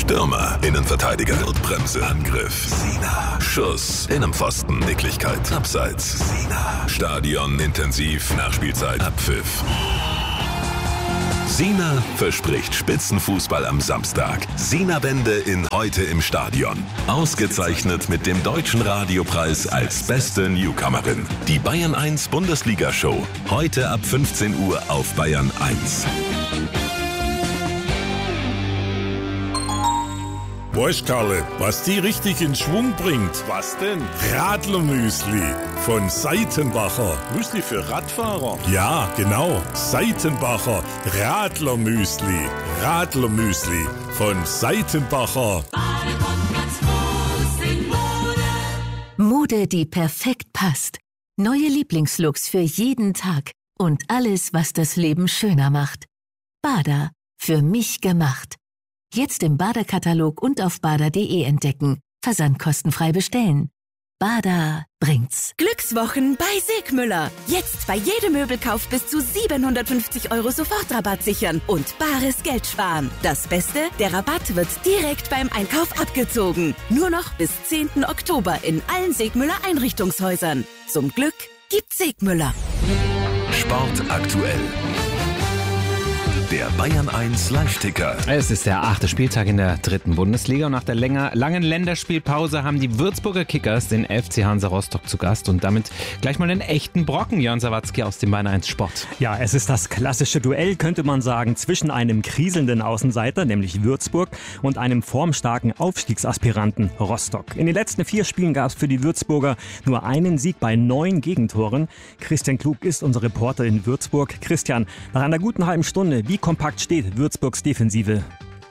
Stürmer, Innenverteidiger, Notbremse, Angriff, Sina, Schuss, Innenpfosten, Nicklichkeit, Abseits, Sina, Stadion, intensiv, Nachspielzeit, Abpfiff. Sina verspricht Spitzenfußball am Samstag. Sina-Bände in Heute im Stadion. Ausgezeichnet mit dem Deutschen Radiopreis als beste Newcomerin. Die Bayern 1 Bundesliga-Show. Heute ab 15 Uhr auf Bayern 1. Weißt Karle, was die richtig in Schwung bringt? Was denn? Radlermüsli von Seitenbacher. Müsli für Radfahrer? Ja, genau. Seitenbacher Radlermüsli. Radlermüsli von Seitenbacher. Mode, die perfekt passt. Neue Lieblingslooks für jeden Tag. Und alles, was das Leben schöner macht. Bada, für mich gemacht. Jetzt im Bada-Katalog und auf bada.de entdecken. Versandkostenfrei bestellen. Bada bringt's. Glückswochen bei Segmüller. Jetzt bei jedem Möbelkauf bis zu 750 € Sofortrabatt sichern und bares Geld sparen. Das Beste, der Rabatt wird direkt beim Einkauf abgezogen. Nur noch bis 10. Oktober in allen Segmüller Einrichtungshäusern. Zum Glück gibt's Segmüller. Sport aktuell. Der Bayern 1 Live-Ticker. Es ist der 8. Spieltag in der 3. Bundesliga und nach der langen Länderspielpause haben die Würzburger Kickers den FC Hansa Rostock zu Gast und damit gleich mal einen echten Brocken. Jörn Sawatzki aus dem Bayern 1 Sport. Ja, es ist das klassische Duell, könnte man sagen, zwischen einem kriselnden Außenseiter, nämlich Würzburg, und einem formstarken Aufstiegsaspiranten Rostock. In den letzten 4 Spielen gab es für die Würzburger nur einen Sieg bei 9 Gegentoren. Christian Klug ist unser Reporter in Würzburg. Christian, nach einer guten halben Stunde, wie kompakt steht Würzburgs Defensive?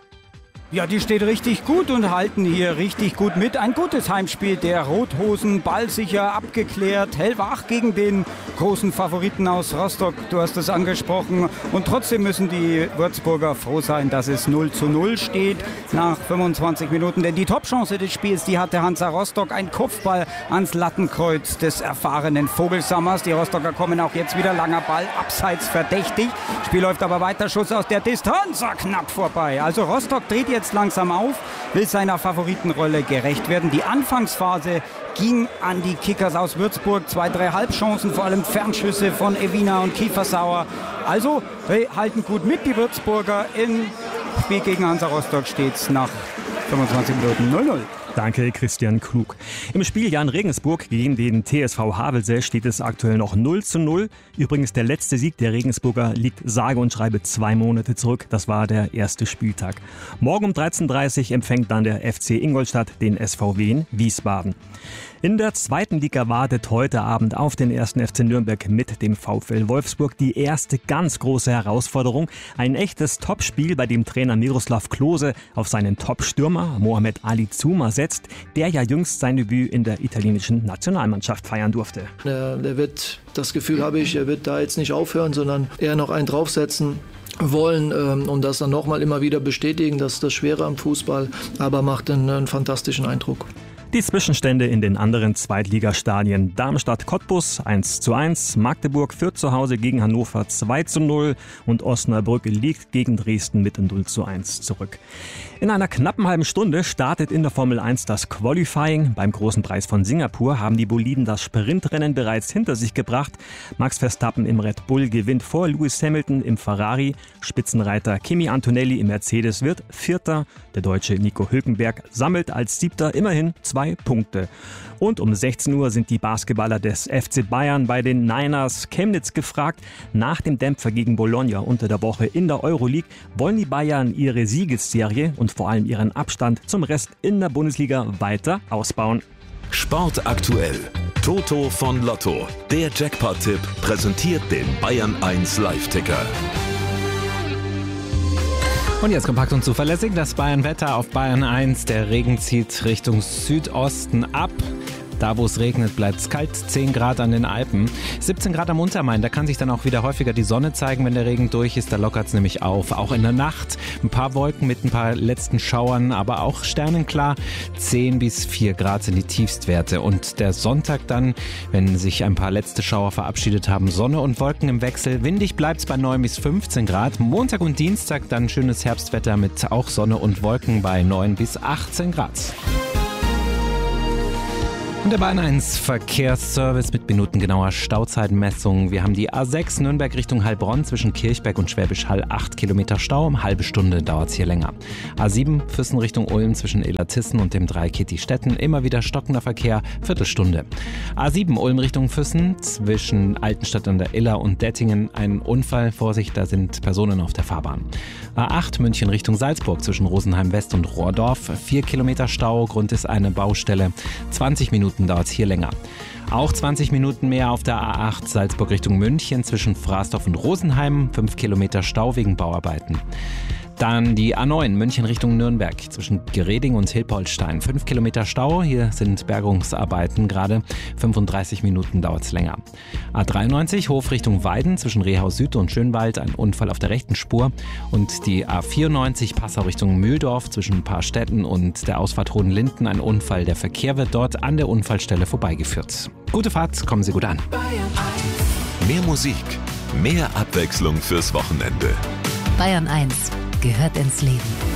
Ja, die steht richtig gut und halten hier richtig gut mit. Ein gutes Heimspiel der Rothosen, ballsicher, abgeklärt, hellwach gegen den großen Favoriten aus Rostock. Du hast es angesprochen. Und trotzdem müssen die Würzburger froh sein, dass es 0:0 steht nach 25 Minuten. Denn die Topchance des Spiels, die hatte Hansa Rostock. Ein Kopfball ans Lattenkreuz des erfahrenen Vogelsammers. Die Rostocker kommen auch jetzt wieder. Langer Ball, abseits verdächtig. Spiel läuft aber weiter, Schuss aus der Distanz, knapp vorbei. Also Rostock dreht jetzt langsam auf, will seiner Favoritenrolle gerecht werden. Die Anfangsphase ging an die Kickers aus Würzburg. 2, 3 Halbchancen, vor allem Fernschüsse von Evina und Kiefersauer. Also, wir halten gut mit, die Würzburger. Im Spiel gegen Hansa Rostock steht es nach 25 Minuten 0:0. Danke, Christian Klug. Im Spiel Jan Regensburg gegen den TSV Havelse steht es aktuell noch 0:0. Übrigens, der letzte Sieg der Regensburger liegt sage und schreibe 2 Monate zurück. Das war der erste Spieltag. Morgen um 13:30 Uhr empfängt dann der FC Ingolstadt den SVW in Wiesbaden. In der 2. Liga wartet heute Abend auf den 1. FC Nürnberg mit dem VfL Wolfsburg die erste ganz große Herausforderung. Ein echtes Topspiel, bei dem Trainer Miroslav Klose auf seinen Top-Stürmer Mohamed Ali Zouma setzt, der ja jüngst sein Debüt in der italienischen Nationalmannschaft feiern durfte. Der wird, das Gefühl habe ich, er wird da jetzt nicht aufhören, sondern eher noch einen draufsetzen wollen und das dann nochmal immer wieder bestätigen. Das ist das Schwere am Fußball, aber macht einen fantastischen Eindruck. Die Zwischenstände in den anderen Zweitligastadien: Darmstadt-Cottbus 1:1, Magdeburg führt zu Hause gegen Hannover 2:0 und Osnabrück liegt gegen Dresden mit 0:1 zurück. In einer knappen halben Stunde startet in der Formel 1 das Qualifying. Beim Großen Preis von Singapur haben die Boliden das Sprintrennen bereits hinter sich gebracht. Max Verstappen im Red Bull gewinnt vor Lewis Hamilton im Ferrari. Spitzenreiter Kimi Antonelli im Mercedes wird Vierter. Der Deutsche Nico Hülkenberg sammelt als Siebter immerhin 2 Punkte. Und um 16 Uhr sind die Basketballer des FC Bayern bei den Niners Chemnitz gefragt. Nach dem Dämpfer gegen Bologna unter der Woche in der Euroleague wollen die Bayern ihre Siegesserie und vor allem ihren Abstand zum Rest in der Bundesliga weiter ausbauen. Sport aktuell. Toto von Lotto. Der Jackpot-Tipp präsentiert den Bayern 1 Live-Ticker. Und jetzt kompakt und zuverlässig das Bayern-Wetter auf Bayern 1. Der Regen zieht Richtung Südosten ab. Da, wo es regnet, bleibt es kalt, 10 Grad an den Alpen. 17 Grad am Untermain, da kann sich dann auch wieder häufiger die Sonne zeigen, wenn der Regen durch ist. Da lockert es nämlich auf. Auch in der Nacht ein paar Wolken mit ein paar letzten Schauern, aber auch sternenklar. 10 bis 4 Grad sind die Tiefstwerte. Und der Sonntag dann, wenn sich ein paar letzte Schauer verabschiedet haben, Sonne und Wolken im Wechsel. Windig bleibt es bei 9 bis 15 Grad. Montag und Dienstag dann schönes Herbstwetter mit auch Sonne und Wolken bei 9 bis 18 Grad. Und der Bayern 1 Verkehrsservice mit minutengenauer Stauzeitenmessung. Wir haben die A6 Nürnberg Richtung Heilbronn zwischen Kirchberg und Schwäbisch Hall 8 Kilometer Stau. Eine halbe Stunde dauert es hier länger. A7 Füssen Richtung Ulm zwischen Illertissen und dem Dreieck Stetten. Immer wieder stockender Verkehr, Viertelstunde. A7 Ulm Richtung Füssen zwischen Altenstadt an der Iller und Dettingen. Ein Unfall, Vorsicht, da sind Personen auf der Fahrbahn. A8 München Richtung Salzburg zwischen Rosenheim West und Rohrdorf. 4 Kilometer Stau, Grund ist eine Baustelle. 20 Minuten dauert es hier länger. Auch 20 Minuten mehr auf der A8 Salzburg Richtung München zwischen Frasdorf und Rosenheim. 5 Kilometer Stau wegen Bauarbeiten. Dann die A9 München Richtung Nürnberg zwischen Gereding und Hilpoltstein. 5 Kilometer Stau, hier sind Bergungsarbeiten gerade. 35 Minuten dauert es länger. A93 Hof Richtung Weiden zwischen Rehhaus Süd und Schönwald. Ein Unfall auf der rechten Spur. Und die A94 Passau Richtung Mühldorf zwischen Paarstetten und der Ausfahrt Hohenlinden. Ein Unfall. Der Verkehr wird dort an der Unfallstelle vorbeigeführt. Gute Fahrt, kommen Sie gut an. Mehr Musik, mehr Abwechslung fürs Wochenende. Bayern 1 gehört ins Leben.